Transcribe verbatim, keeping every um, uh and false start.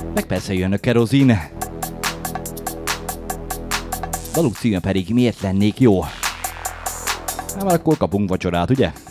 Meg persze jön a kerozin. Daluk címe pedig miért lennék jó? Hát akkor kapunk vacsorát, ugye?